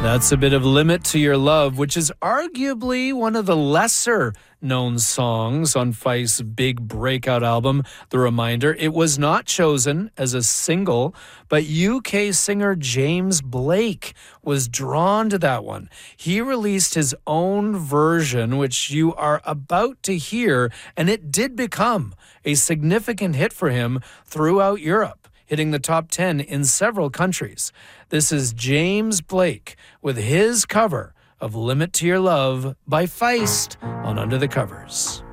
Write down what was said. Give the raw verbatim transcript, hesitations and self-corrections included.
That's a bit of Limit to Your Love, which is arguably one of the lesser known songs on Feist's big breakout album, The Reminder. It was not chosen as a single, but U K singer James Blake was drawn to that one. He released his own version, which you are about to hear, and it did become a significant hit for him throughout Europe, hitting the top ten in several countries. This is James Blake with his cover of Limit to Your Love by Feist on Under the Covers.